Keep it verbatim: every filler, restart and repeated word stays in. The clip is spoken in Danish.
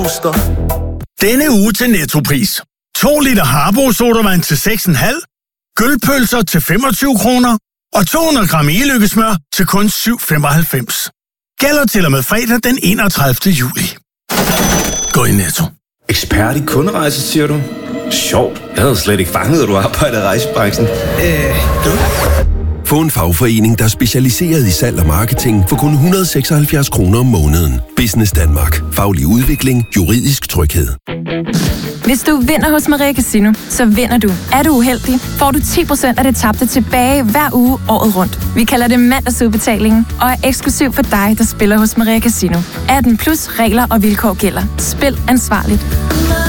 Denne uge til Nettopris. to liter Harbo sodavand til seks komma fem, gølpølser til femogtyve kroner og to hundrede gram e-lykkesmør til kun syv komma femoghalvfems. Gælder til og med fredag den enogtredivte juli. Gå i Netto. Ekspert i kunderejser, siger du? Sjovt. Jeg havde slet ikke fanget, at du arbejder i rejsebranchen. Øh, du? Få en fagforening, der er specialiseret i salg og marketing for kun et hundrede og seksoghalvfjerds kroner om måneden. Business Danmark. Faglig udvikling. Juridisk tryghed. Hvis du vinder hos Maria Casino, så vinder du. Er du uheldig, får du ti procent af det tabte tilbage hver uge året rundt. Vi kalder det mandagsudbetalingen og er eksklusiv for dig, der spiller hos Maria Casino. atten plus regler og vilkår gælder. Spil ansvarligt.